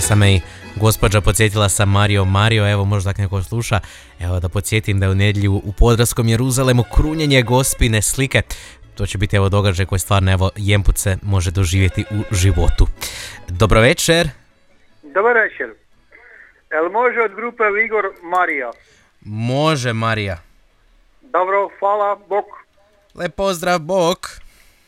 sa me i gospođa podsjetila sa Mario, evo možda tako neko sluša, evo da podsjetim da je u nedjelju u Podravskom Jeruzalemu krunjenje Gospine slike. To će biti evo događaj koji stvarno evo jemput se može doživjeti u životu. Dobro večer. Dobar večer. Jel može od grupe Vigor Marija? Može Marija. Dobro, hvala, bok. Lep pozdrav, bok.